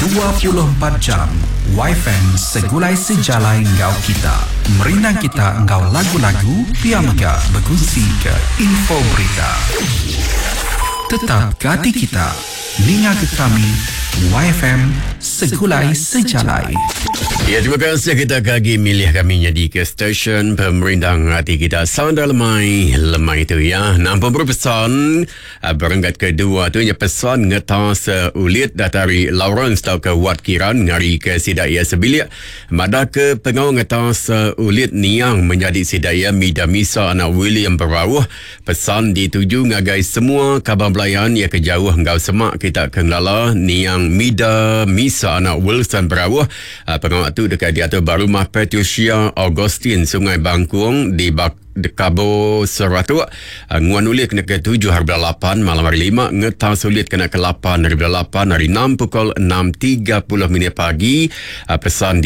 24 jam YFM segulai sejalai engkau kita. Merinang kita engkau lagu-lagu, piamega berkongsi ke info berita. Tetap ke hati kita, linga ke kami, YFM segulai sejalai. Ya, terima kasih kita kagi milih kami jadi ke stesen pemerintah hati kita. Sound lemai itu ya. Nampak berpesan berangkat kedua tu nya pesan ngetas ulit datari Lawrence tau ke Wat Kiran ngari ke sidaya sebilik. Mada ke pengau ngetas ulit niang menjadi sidaya Mida Misa anak William Berawuh. Pesan dituju ngagai semua kabar belayan ya kejauh ngau semak kita kenglala niang Mida Misa anak Wilson Berawuh. Pengau tu dekat di atas Rumah Patricia Augustine Sungai Bangkuang di Kabo Seratu. Nguan ulit kena ke 7:08 malam hari 5. Ngetas ulit kena ke 8:08 hari 6 pukul 6.30 pagi. Pesan